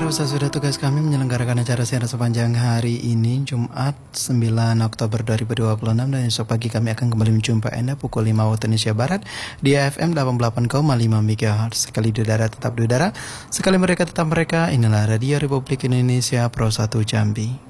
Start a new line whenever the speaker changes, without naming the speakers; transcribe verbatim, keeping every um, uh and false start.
pemirsa, sudah tugas kami menyelenggarakan acara siaran sepanjang hari ini Jumat sembilan Oktober dua ribu dua puluh enam, dan esok pagi kami akan kembali menjumpai Anda pukul lima waktu Indonesia Barat di F M delapan puluh delapan koma lima megahertz. Sekali di udara tetap di udara, sekali mereka tetap mereka. Inilah Radio Republik Indonesia Pro satu Jambi.